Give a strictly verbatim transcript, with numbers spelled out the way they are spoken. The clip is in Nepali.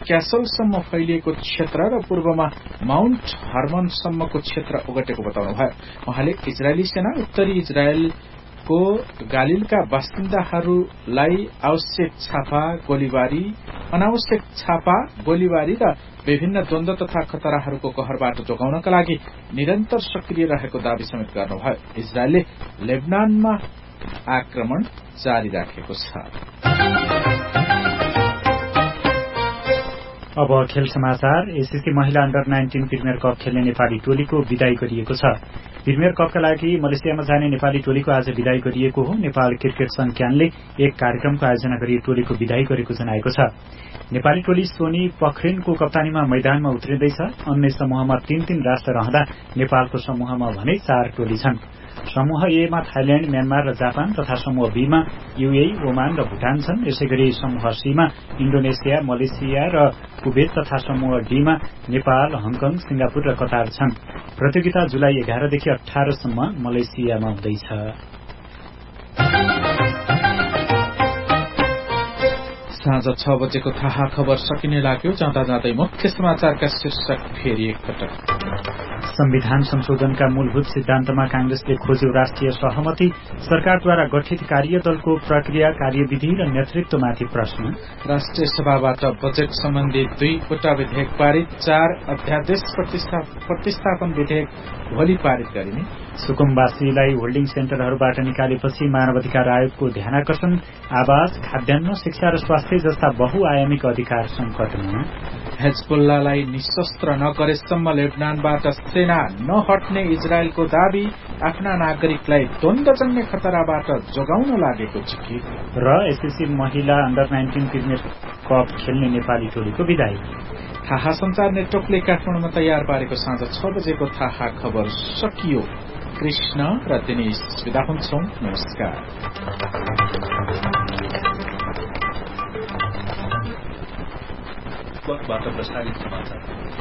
क्यासलसम्म फैलिएको क्षेत्र र पूर्वमा माउन्ट हर्मनसम्मको क्षेत्र ओगटेको बताउनुभयो। उहाँले इजरायली सेना उत्तरी इजरायलको गालिलका बासिन्दाहरूलाई आवश्यक छापा गोलीबारी अनावश्यक छापा गोलीबारी र विभिन्न द्वन्द्व तथा खतराहरूको कहरबाट जोगाउनका लागि निरन्तर सक्रिय रहेको दावी समेत गर्नुभयो। इजरायलले लेबनानमा आक्रमण जारी राखेको छ। अब खेल समाचार। एसएससी महिला अन्डर नाइन्टीन प्रिमियर कप खेल्ने नेपाली टोलीको विदाई गरिएको छ। प्रिमियर कपका लागि मलेसियामा जाने नेपाली टोलीको आज विदाई गरिएको हो। नेपाल क्रिकेट संघ क्यानले एक कार्यक्रमको आयोजना गरी टोलीको विदाई गरेको जनाएको छ। नेपाली टोली सोनी पखरेनको कप्तानीमा मैदानमा उत्रिँदैछ। अन्य समूहमा तीन तीन राष्ट्र रहँदा नेपालको समूहमा भने चार टोली छन्। समूह ए मा थाइल्याण्ड, म्यानमार र जापान तथा समूह बी मा युएई, ओमान र भूटान छन्। यसैगरी समूह सी मा इण्डोनेसिया, मलेसिया र कुवेत तथा समूह डी मा नेपाल, हङकङ, सिंगापुर र कतार छन्। प्रतियोगिता जुलाई एघारदेखि अठारसम्म मलेसियामा हुँदैछ। साँझ छ बजेको थाहा खबर सकिने लाग्यो। जाँदा जाँदै मुख्य समाचारका शीर्षक फेरि एकपटक। संविधान संशोधनका मूलभूत सिद्धान्तमा कांग्रेसले खोज्यो राष्ट्रिय सहमति। सरकारद्वारा गठित कार्यदलको प्रक्रिया, कार्यविधि र नेतृत्वमाथि प्रश्न। राष्ट्रिय सभाबाट बजेट सम्बन्धी दुईवटा विधेयक पारित। चार अध्यादेश प्रतिस्थापन विधेयक भोलि पारित गरिने। सुकुम्बासीलाई होल्डिङ सेन्टरहरूबाट निकालेपछि मानवाधिकार आयोगको ध्यानाकर्षण। आवास, खाद्यान्न, शिक्षा र स्वास्थ्य जस्ता बहुआयामिक अधिकार संकटमा। हेजबुल्लालाई निशस्त्र नगरेसम्म लेबनानबाट सेना नहट्ने इजरायलको दावी। आफ्ना नागरिकलाई द्वन्द्वजन्य खतराबाट जोगाउन लागेको चिठी। र एसएससी महिला अन्डर नाइन्टीन प्रिमियर कप खेल्ने नेपाली टोलीको विदाई। थाहा संचार नेटवर्कले काठमाडौँमा तयार पारेको साँझ छ बजेको थाहा खबर सकियो। कृष्ण र दिनेश विदा हुन्छौं। नमस्कार। प्रसारित समाचार।